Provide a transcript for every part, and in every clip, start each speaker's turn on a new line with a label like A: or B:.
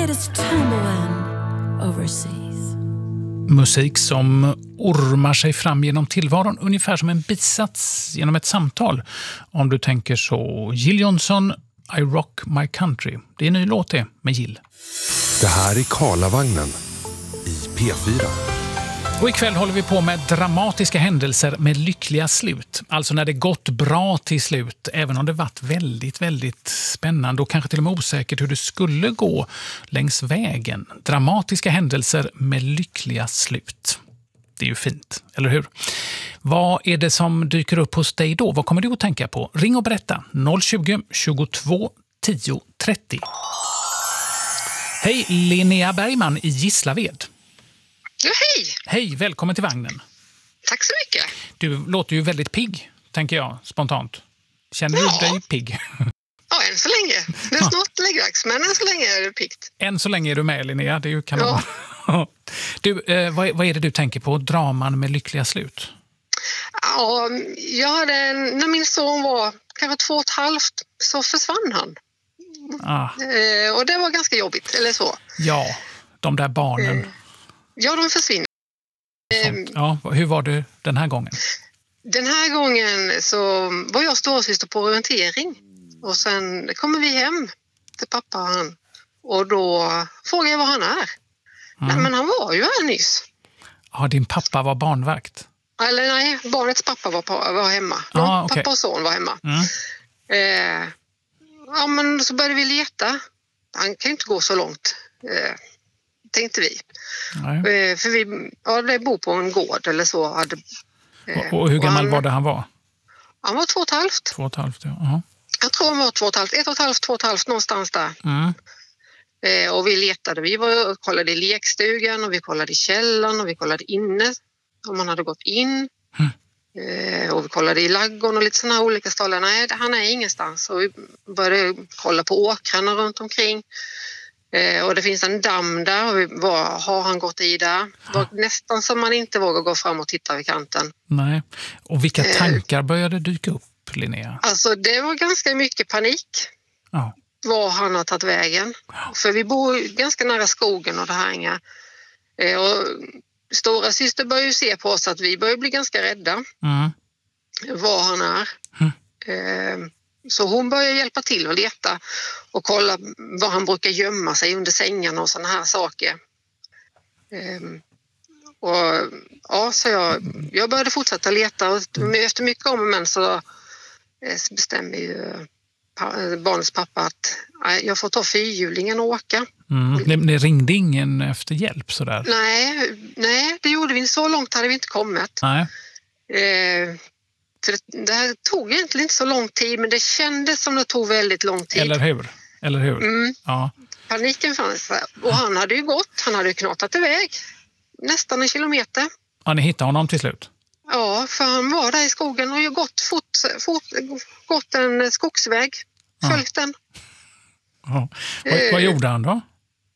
A: greatest tumbling overseas.
B: Musik som ormar sig fram genom tillvaron, ungefär som en bisats genom ett samtal. Om du tänker så, Jill Johnson, I Rock My Country. Det är en ny låt det, med Jill.
C: Det här är Karlavagnen i P4.
B: Och ikväll håller vi på med dramatiska händelser med lyckliga slut. Alltså när det gått bra till slut, även om det varit väldigt, väldigt spännande och kanske till och med osäkert hur det skulle gå längs vägen. Dramatiska händelser med lyckliga slut. Det är ju fint, eller hur? Vad är det som dyker upp hos dig då? Vad kommer du att tänka på? Ring och berätta. 020 22 10 30. Hej, Linnea Bergman i Gislaved.
D: Ja, hej!
B: Hej, välkommen till vagnen.
D: Tack så mycket.
B: Du låter ju väldigt pigg, tänker jag, spontant. Känner du dig pigg?
D: Ja, än så länge. Det är snart läggdags, men än så länge är det piggt.
B: Än så länge är du med, Linnea. Det är ju kanon. Ja. Du, vad är det du tänker på? Draman med lyckliga slut?
D: Ja, när min son var kanske 2,5 så försvann han. Och det var ganska jobbigt, eller så.
B: Ja, de där barnen.
D: Ja, de försvinner.
B: Ja, hur var det den här gången?
D: Den här gången så var jag storasyster på orientering. Och sen kommer vi hem till pappa han. Och då frågade jag var han är. Nej, men han var ju här nyss.
B: Ja, din pappa var barnvakt?
D: Eller nej, barnets pappa var hemma.
B: Okay.
D: Pappa och son var hemma. Ja, men så började vi leta. Han kan ju inte gå så långt, tänkte vi. För det bor på en gård eller så.
B: Och hur gammal var det han var?
D: Han var 2,5.
B: 2,5, ja.
D: Jag tror han var 2,5. 1,5, någonstans där. Och vi letade. Vi kollade i lekstugan och vi kollade i källaren och vi kollade inne om han hade gått in. Och vi kollade i ladugården och lite sådana olika ställen. Nej, han är ingenstans. Och vi började kolla på åkrarna runt omkring. Och det finns en damm där. Och har han gått i där? Det var nästan som man inte vågar gå fram och titta vid kanten.
B: Nej. Och vilka tankar började dyka upp, Linnea?
D: Alltså det var ganska mycket panik.
B: Ja.
D: Var han har tagit vägen. För vi bor ganska nära skogen och det här. Och stora syster börjar ju se på oss att vi börjar bli ganska rädda. Var han är. Så hon börjar hjälpa till att leta och kolla var han brukar gömma sig under sängen och såna här saker. Så jag började fortsätta leta och efter mycket om men så bestämmer ju barnets pappa att jag får ta fyrhjulingen och åka.
B: Ni ringde ingen efter hjälp sådär?
D: Nej, det gjorde vi inte. Så långt hade vi inte kommit.
B: Nej.
D: För det här tog egentligen inte så lång tid, men det kändes som det tog väldigt lång tid.
B: Eller hur? Ja.
D: Paniken fanns där. Och han hade ju gått. Han hade ju knatat iväg nästan 1 kilometer.
B: Ja, ni hittade honom till slut?
D: Ja, för han var där i skogen och ju gått en skogsväg. Följt den.
B: Ja. Vad gjorde han då?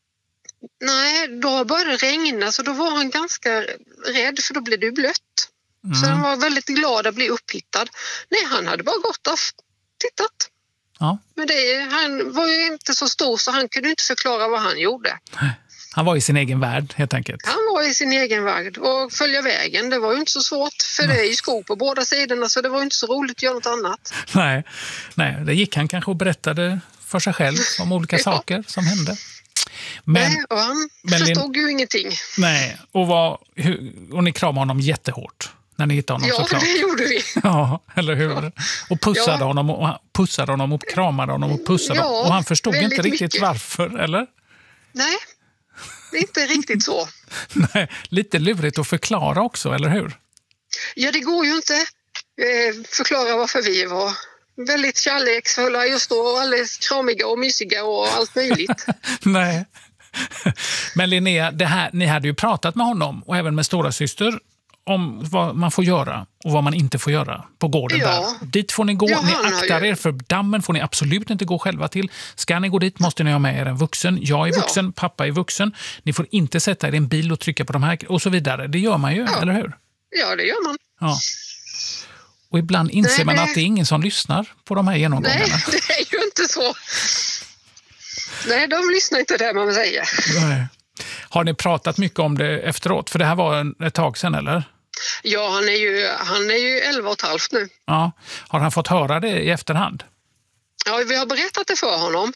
D: Nej, då började det regna så då var han ganska rädd för då blev det blött. Så han var väldigt glad att bli upphittad. Nej, han hade bara gått och tittat.
B: Ja.
D: Men han var ju inte så stor så han kunde inte förklara vad han gjorde.
B: Han var i sin egen värld helt enkelt.
D: Han var i sin egen värld och följa vägen. Det var ju inte så svårt för det är ju skog på båda sidorna så det var inte så roligt att göra något annat.
B: Nej, det gick han kanske och berättade för sig själv om olika saker som hände.
D: Och han förstod ju ingenting.
B: Nej, och ni kramade honom jättehårt när ni hittade honom såklart.
D: Ja, det gjorde vi.
B: Ja, eller hur? Och pussade honom och kramade honom och pussade honom. Och han förstod inte riktigt mycket. Varför, eller?
D: Nej, det är inte riktigt så.
B: Nej, lite lurigt att förklara också, eller hur?
D: Ja, det går ju inte förklara varför vi var väldigt kärleksfulla just då och alldeles kramiga och mysiga och allt möjligt.
B: Nej. Men Linnea, ni hade ju pratat med honom och även med stora syster om vad man får göra och vad man inte får göra på gården där. Dit får ni gå, ni aktar er för dammen får ni absolut inte gå själva till. Ska ni gå dit måste ni ha med er en vuxen. Jag är vuxen, pappa är vuxen. Ni får inte sätta er i en bil och trycka på de här och så vidare. Det gör man ju, eller hur?
D: Ja, det gör man.
B: Ja. Och ibland inser man att det är ingen som lyssnar på de här genomgångarna.
D: Nej, det är ju inte så. Nej, de lyssnar inte det man säger.
B: Nej. Har ni pratat mycket om det efteråt? För det här var ett tag sedan, eller?
D: Ja, han är ju 11,5 nu.
B: Ja. Har han fått höra det i efterhand?
D: Ja, vi har berättat det för honom.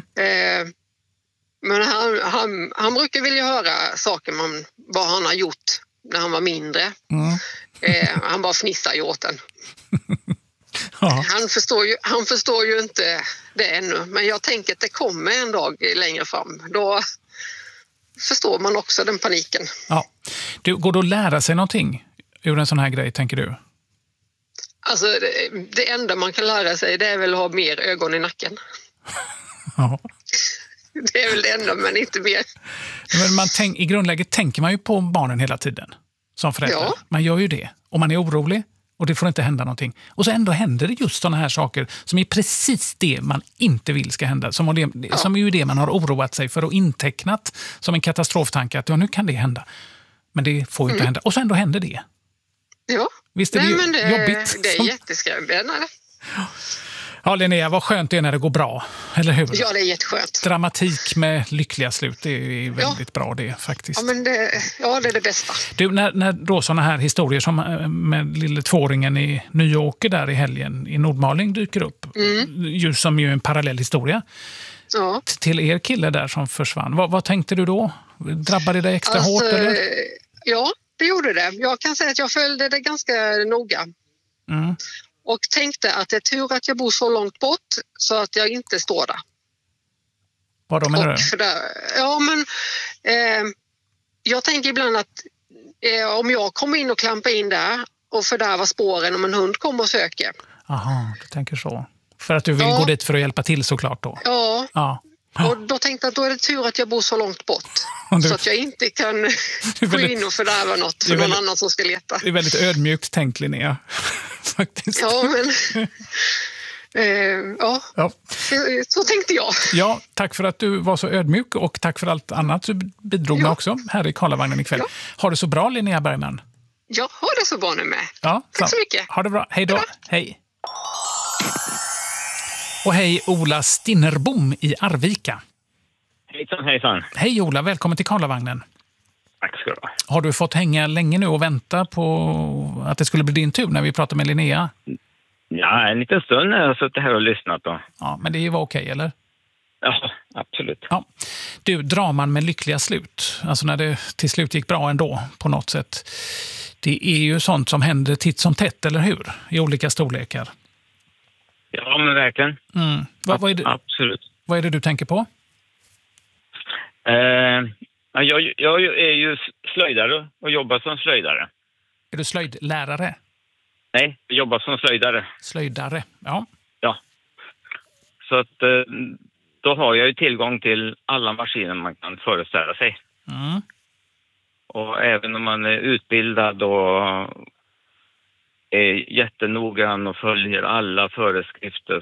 D: Men han brukar vilja höra saker vad han har gjort när han var mindre. Han bara fnissar ju åt den.
B: Ja.
D: Han förstår ju inte det ännu. Men jag tänker att det kommer en dag längre fram. Då förstår man också den paniken.
B: Ja. Går det att lära sig någonting ur en sån här grej, tänker du?
D: Alltså, det enda man kan lära sig, det är väl att ha mer ögon i nacken.
B: Ja.
D: Det är väl det enda, men inte mer.
B: Men i grundläget tänker man ju på barnen hela tiden som förälder.
D: Ja.
B: Man gör ju det. Och man är orolig och det får inte hända någonting. Och så ändå händer det just sådana här saker som är precis det man inte vill ska hända. Som är ju det man har oroat sig för och intecknat som en katastroftanke att nu kan det hända. Men det får ju inte hända. Och så ändå händer det.
D: Ja.
B: Visst är det jobbigt?
D: Det är jätteskrämmande.
B: Ja, Linnea, vad skönt det är när det går bra, eller hur?
D: Ja, det är jätteskönt.
B: Dramatik med lyckliga slut, det är väldigt bra det faktiskt.
D: Ja, men det är det bästa.
B: Du, när då såna här historier som med lille tvåringen i Nyåker där i helgen i Nordmaling dyker upp, just som ju en parallell historia till er kille där som försvann. Vad tänkte du då? Drabbade det extra hårt? Eller?
D: Ja, det gjorde det. Jag kan säga att jag följde det ganska noga. Och tänkte att det är tur att jag bor så långt bort så att jag inte står där.
B: Vad då menar du?
D: Ja, men jag tänker ibland att om jag kommer in och klampar in där och fördärvar spåren om en hund kommer och söker.
B: Aha, du tänker så. För att du vill gå dit för att hjälpa till såklart då?
D: Ja. Och då tänkte jag att då är det tur att jag bor så långt bort. Så att jag inte kan gå in och fördärva något för någon annan som ska leta. Det
B: är väldigt ödmjukt tänkt, Linnea. Faktiskt.
D: Ja, men... Så tänkte jag.
B: Ja, tack för att du var så ödmjuk och tack för allt annat du bidrog med också här i Karlavagnen ikväll. Ja. Ha det så bra, Linnea Bergman.
D: Ja, ha det så bra nu med.
B: Ja,
D: tack så mycket.
B: Ha det bra. Hej då. Hej. Och hej Ola Stinnerbom i Arvika.
E: Hejsan, hejsan.
B: Hej Ola, välkommen till Karlavagnen.
E: Tack ska du ha.
B: Har du fått hänga länge nu och vänta på att det skulle bli din tur när vi pratar med Linnea?
E: Ja, en liten stund när jag har suttit här och lyssnat då.
B: Ja, men det var okej, eller?
E: Ja, absolut.
B: Ja. Du, draman med lyckliga slut, alltså när det till slut gick bra ändå på något sätt. Det är ju sånt som händer titt som tätt, eller hur? I olika storlekar.
E: Ja, men verkligen.
B: Vad är det,
E: absolut.
B: Vad är det du tänker på?
E: Jag är ju slöjdare och jobbar som slöjdare.
B: Är du slöjdlärare?
E: Nej, jag jobbar som slöjdare.
B: Slöjdare, ja.
E: Ja. Så att då har jag ju tillgång till alla maskiner man kan föreställa sig. Och även om man är utbildad och är jättenoggrann och följer alla föreskrifter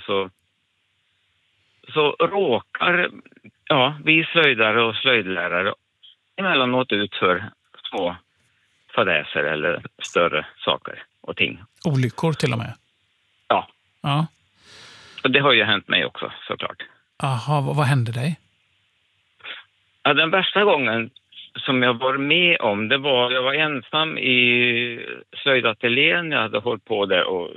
E: så råkar vi slöjdare och slöjdlärare emellanåt ut för små fadäser eller större saker och ting.
B: Olyckor till och med? Ja.
E: Och det har ju hänt mig också, såklart.
B: Aha, vad hände dig?
E: Ja, den värsta gången som jag var med om, jag var ensam i slöjdateljén. Jag hade hållit på där och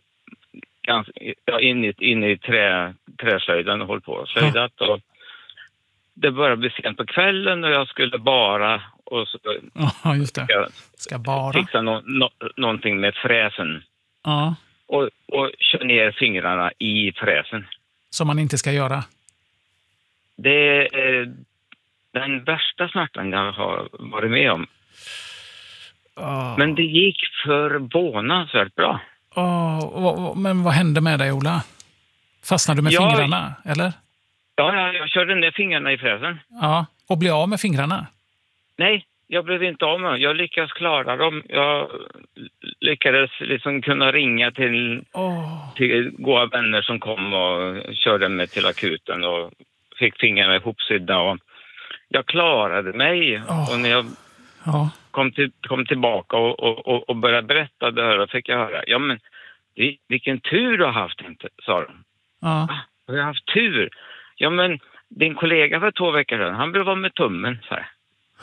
E: inne i träslöjden och hållit på och slöjdat. Och det började bli sent på kvällen och jag skulle bara och så
B: just det. Ska bara
E: fixa någonting med fräsen.
B: Ja.
E: Och kör ner fingrarna i fräsen.
B: Som man inte ska göra?
E: Det är den värsta smärtan jag har varit med om. Men det gick förvånansvärt bra.
B: Men vad hände med dig, Ola? Fastnade du med fingrarna, eller?
E: Ja, jag körde ner fingrarna i fräsen.
B: Ja, och blev av med fingrarna?
E: Nej, jag blev inte av med. Jag lyckades klara dem. Jag lyckades liksom kunna ringa till goda vänner som kom och körde mig till akuten och fick fingrarna ihopsydda. Och jag klarade mig. Och när jag kom tillbaka och började berätta det här, fick jag höra. Ja, men vilken tur du har haft, inte, sa de.
B: Ja.
E: Jag har haft tur. Ja, men din kollega för 2 veckor sedan, han blev av med tummen så här.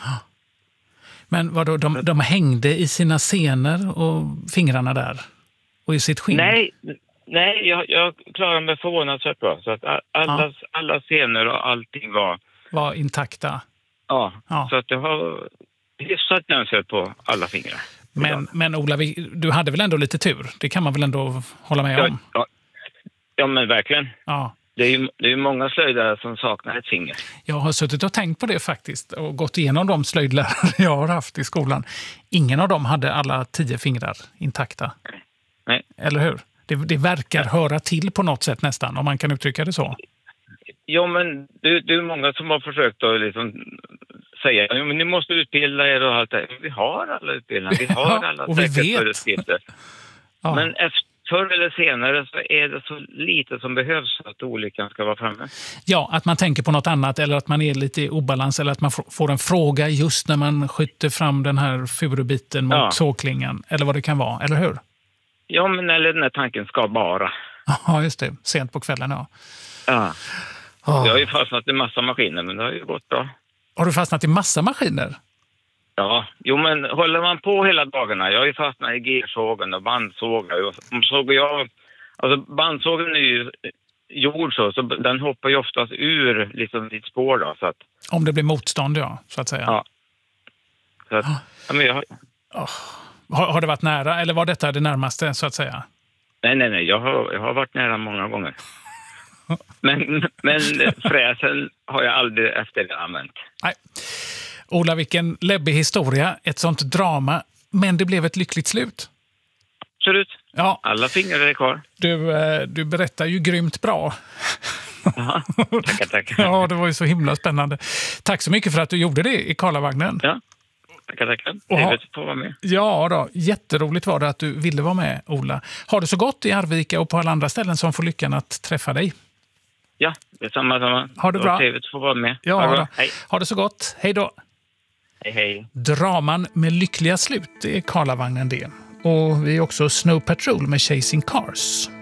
B: Men vadå, de hängde i sina senor och fingrarna där? Och i sitt skinn?
E: Nej, jag klarar mig förvånansvärt bra. Så att alla senor och allting
B: var intakta?
E: Ja, så att jag har hyfsat nönsöt på alla fingrar.
B: Men Ola, du hade väl ändå lite tur? Det kan man väl ändå hålla med om?
E: Ja, men verkligen.
B: Ja.
E: Det är ju många slöjdare som saknar ett finger.
B: Jag har suttit och tänkt på det faktiskt och gått igenom de slöjdlärare jag har haft i skolan. Ingen av dem hade alla 10 fingrar intakta.
E: Nej.
B: Eller hur? Det verkar höra till på något sätt nästan, om man kan uttrycka det så.
E: Ja, men det är många som har försökt att liksom säga men ni måste utbilda er och allt det. Vi har alla utbildningar, vi har alla
B: och vi vet.
E: Ja. Men förr eller senare så är det så lite som behövs för att olyckan ska vara framme.
B: Ja, att man tänker på något annat eller att man är lite i obalans eller att man får en fråga just när man skjuter fram den här furubiten mot såklingan eller vad det kan vara, eller hur?
E: Ja, men eller den här tanken ska bara.
B: Ja, just det. Sent på kvällen, ja.
E: Ja. Jag har ju fastnat i massa maskiner, men det har ju gått bra.
B: Har du fastnat i massa maskiner?
E: Ja, men håller man på hela dagarna. Jag har ju fastnat i gersågen och bandsågar. Alltså bandsågen är ju jord så den hoppar ju oftast ur liksom ditt spår då. Så att,
B: om det blir motstånd, så att säga.
E: Ja. Så att, men
B: har det varit nära, eller var detta det närmaste, så att säga?
E: Nej. Jag har varit nära många gånger. men fräsen har jag aldrig efter det använt. Nej.
B: Ola, vilken läbbig historia. Ett sånt drama. Men det blev ett lyckligt slut.
E: Absolut.
B: Ja.
E: Alla fingrar är kvar.
B: Du berättar ju grymt bra.
E: Jaha. Tackar.
B: Ja, det var ju så himla spännande. Tack så mycket för att du gjorde det i Karlavagnen.
E: Ja. Tackar. Trevligt att få vara med.
B: Ja då, jätteroligt var det att du ville vara med, Ola. Har det så gott i Arvika och på alla andra ställen som får lyckan att träffa dig.
E: Ja, det är samma.
B: Ha det bra.
E: Trevligt att få vara med.
B: Ja,
E: hej.
B: Ha det så gott. Hej då.
E: Hej.
B: Draman med lyckliga slut, det är Karlavagnen det. Och vi är också Snow Patrol med Chasing Cars.